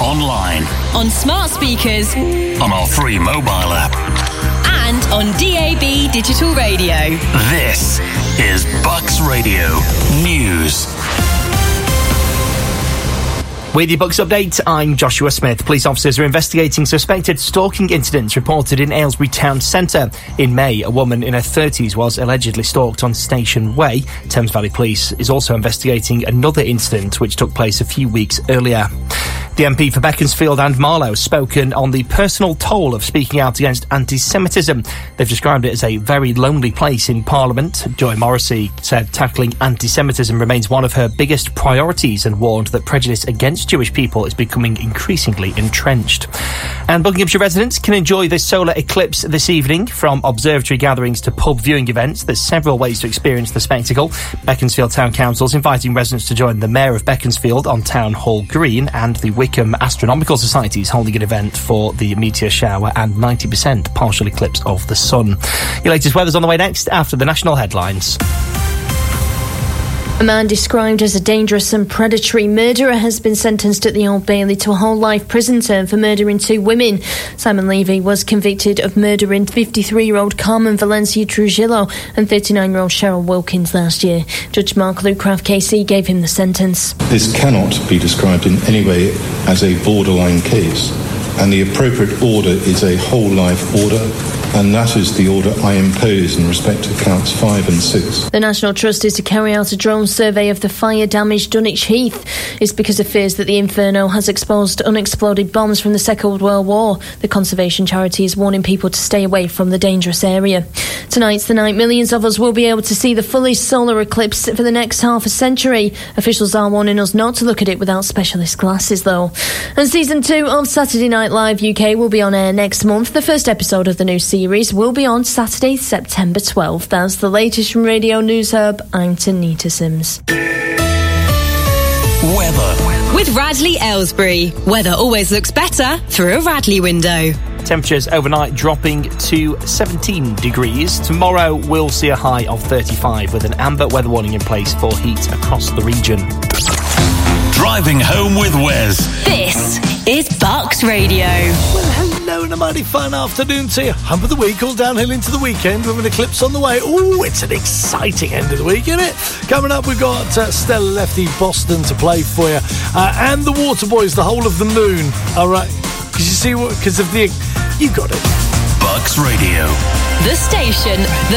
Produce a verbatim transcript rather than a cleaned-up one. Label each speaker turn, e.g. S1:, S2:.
S1: online,
S2: on smart speakers,
S1: on our free mobile app,
S2: and on D A B digital radio.
S1: This is Bucks Radio News.
S3: With your Bucks update, I'm Joshua Smith. Police officers are investigating suspected stalking incidents reported in Aylesbury Town Centre. In May, a woman in her thirties was allegedly stalked on Station Way. Thames Valley Police is also investigating another incident which took place a few weeks earlier. The M P for Beaconsfield and Marlow has spoken on the personal toll of speaking out against anti-Semitism. They've described it as a very lonely place in Parliament. Joy Morrissey said tackling anti-Semitism remains one of her biggest priorities and warned that prejudice against Jewish people is becoming increasingly entrenched. And Buckinghamshire residents can enjoy the solar eclipse this evening. From observatory gatherings to pub viewing events, there's several ways to experience the spectacle. Beaconsfield Town Council is inviting residents to join the Mayor of Beaconsfield on Town Hall Green, and the Wickham Astronomical Society is holding an event for the meteor shower and ninety percent partial eclipse of the sun. Your latest weather's on the way next after the national headlines.
S4: A man described as a dangerous and predatory murderer has been sentenced at the Old Bailey to a whole life prison term for murdering two women. Simon Levy was convicted of murdering fifty-three-year-old Carmen Valencia Trujillo and thirty-nine-year-old Cheryl Wilkins last year. Judge Mark Lucraft K C gave him the sentence.
S5: This cannot be described in any way as a borderline case, and the appropriate order is a whole life order, and that is the order I impose in respect to counts five and six.
S4: The National Trust is to carry out a drone survey of the fire-damaged Dunwich Heath. It's because of fears that the Inferno has exposed unexploded bombs from the Second World War. The conservation charity is warning people to stay away from the dangerous area. Tonight's the night millions of us will be able to see the fullest solar eclipse for the next half a century. Officials are warning us not to look at it without specialist glasses, though. And season two of Saturday Night Live U K will be on air next month. The first episode of the new series will be on Saturday, September twelfth. That's the latest from Radio News Hub. I'm Tanita Sims.
S1: Weather.
S2: With Radley Aylesbury. Weather always looks better through a Radley window.
S3: Temperatures overnight dropping to seventeen degrees. Tomorrow we'll see a high of thirty-five with an amber weather warning in place for heat across the region.
S1: Driving home with Wes.
S2: This is Bucks Radio.
S6: Well, hello and a mighty fine afternoon to you. Hump of the week, all downhill into the weekend with an eclipse on the way. Oh, it's an exciting end of the week, isn't it? Coming up, we've got uh, Stella Lefty Boston to play for you. Uh, and the Waterboys, the whole of the moon. All right. Because you see what, because of the, you got it.
S1: Bucks Radio.
S2: The station. The